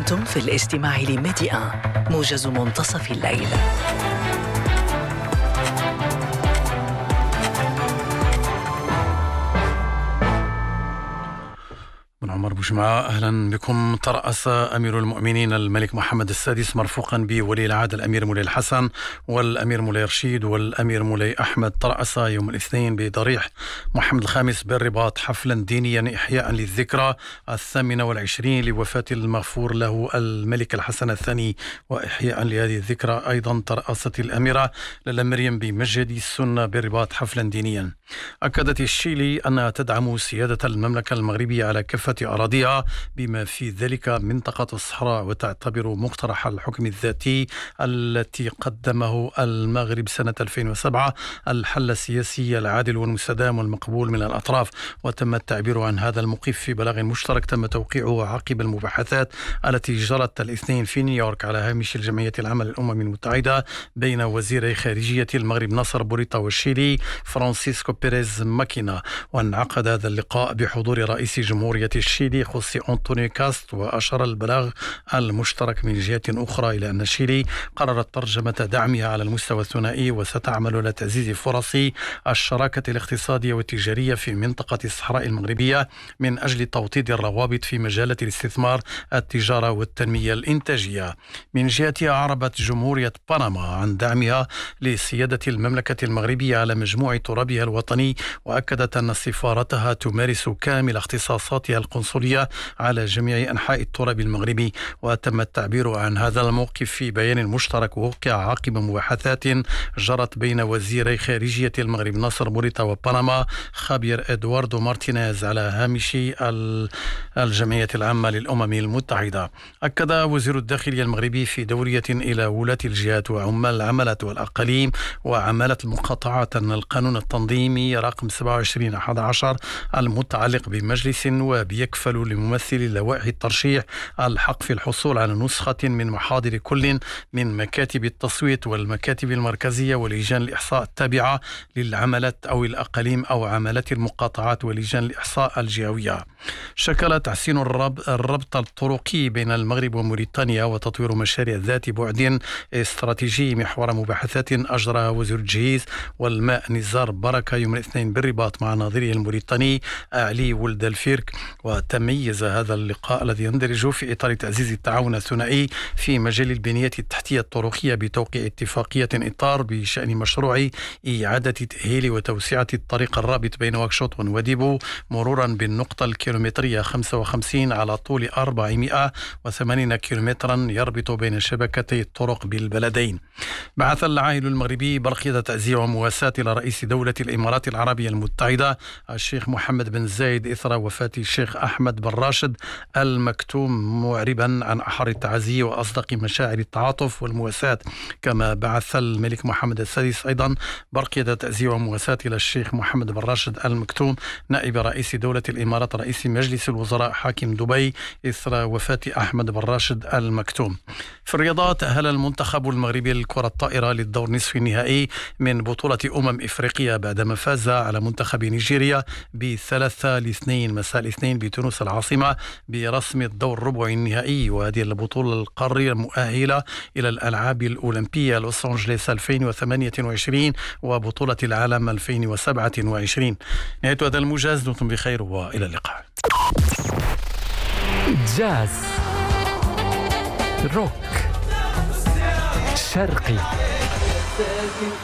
أنتم في الاستماع لميديا موجز منتصف الليل. من عمر بوجمعة، أهلا بكم. ترأس أمير المؤمنين الملك محمد السادس مرفوقا بولي العهد الأمير مولاي الحسن والأمير مولاي رشيد والأمير مولاي أحمد، ترأس يوم الاثنين بضريح محمد الخامس بالرباط حفلا دينيا إحياء للذكرى 28 لوفاة المغفور له الملك الحسن الثاني. وإحياء لهذه الذكرى أيضا ترأست الأميرة لالا مريم بمسجد السنة بالرباط حفلا دينيا. أكدت الشيلي أنها تدعم سيادة المملكة المغربية على كافة أراضيها بما في ذلك منطقة الصحراء، وتعتبر مقترح الحكم الذاتي التي قدمه المغرب سنة 2007 الحل السياسي العادل والمستدام والمقبول من الأطراف. وتم التعبير عن هذا الموقف في بلاغ مشترك تم توقيعه عقب المباحثات التي جرت الاثنين في نيويورك على هامش الجمعية العامة للأمم المتحدة بين وزيري خارجية المغرب ناصر بوريطة والشيلي فرانسيسكو بيريز ماكينا. وانعقد هذا اللقاء بحضور رئيس جمهورية الشيلي خوسي أنطونيو كاست. وأشار البلاغ المشترك من جهة أخرى إلى أن الشيلي قررت ترجمة دعمها على المستوى الثنائي وستعمل على تعزيز فرص الشراكة الاقتصادية والتجارية في منطقة الصحراء المغربية من أجل توطيد الروابط في مجالات الاستثمار، التجارة والتنمية الإنتاجية. من جهتها أعربت جمهورية بنما عن دعمها لسيادة المملكة المغربية على مجموع ترابها الوطني، وأكدت أن سفارتها تمارس كامل اختصاصاتها القنصلية على جميع أنحاء التراب المغربي. وتم التعبير عن هذا الموقف في بيان مشترك وقع عقب مباحثات جرت بين وزيري خارجية المغرب ناصر بوريطة وبنما خابير إدواردو مارتينيز على هامش الجمعية العامة للأمم المتحدة. أكد وزير الداخلية المغربي في دورية إلى ولاة الجهات وعمال العمالة والأقاليم وعمالة المقاطعات أن القانون التنظيمي رقم 27/11 المتعلق بمجلس وبيكفل لممثلي لوائح الترشيح الحق في الحصول على نسخة من محاضر كل من مكاتب التصويت والمكاتب المركزية ولجان الإحصاء التابعة للعملات أو الأقاليم أو عملات المقاطعات ولجان الإحصاء الجهوية. شكل تحسين الربط الطرقي بين المغرب وموريتانيا وتطوير مشاريع ذات بعد استراتيجي محور مباحثات أجراها وزير التجهيز والماء نزار بركة يوم الاثنين بالرباط مع نظيره الموريتاني علي ولد الفيرك. وتميز هذا اللقاء الذي يندرج في إطار تعزيز التعاون الثنائي في مجال البنية التحتية الطرقية بتوقيع اتفاقية إطار بشأن مشروع إعادة تأهيل وتوسعة الطريق الرابط بين واكشوط ونواديبو مرورا بالنقطة الكيلومترية 55 على طول 480 كيلومترا يربط بين شبكتي الطرق بالبلدين. بعث العائل المغربي برقية تعزية ومواساة إلى رئيس دولة الإمارات العربية المتحدة الشيخ محمد بن زايد إثر وفاة الشيخ أحمد بن راشد المكتوم، معربا عن أحر التعزية وأصدق مشاعر التعاطف والمواساة. كما بعث الملك محمد السادس أيضا برقية تعزية ومواساة إلى الشيخ محمد بن راشد المكتوم نائب رئيس دولة الإمارات رئيس مجلس الوزراء حاكم دبي إثر وفاة أحمد بن راشد المكتوم. في الرياضات، تأهل المنتخب المغربي للكرة الطائرة للدور نصف النهائي من بطولة إفريقيا بعدما فاز على منتخب نيجيريا ب3-2 مساء الاثنين بتونس العاصمة برسم الدور ربع النهائي. وهذه البطولة القارية مؤهلة إلى الألعاب الأولمبية لوس أنجلس 2028 وبطولة العالم 2027. نهاية هذا الموجز، دمتم بخير وإلى اللقاء. جاز، روك، شرقي،